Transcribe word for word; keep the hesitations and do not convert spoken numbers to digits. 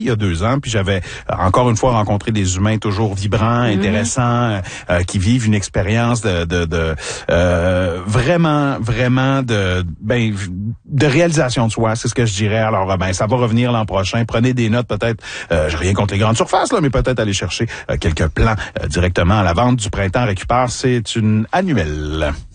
il y a deux ans, puis j'avais euh, encore une fois rencontré des humains toujours vibrants, mm-hmm. intéressants, euh, qui vivent une expérience de, de, de euh, vraiment, vraiment de ben de réalisation de soi, c'est ce que je dirais. Alors, ben ça va revenir l'an prochain. Prenez des notes, peut-être. Euh, j'ai rien contre les grandes surfaces, là, mais peut-être aller chercher euh, quelques plans euh, directement à la vente du Printemps Récupère. C'est une annuelle.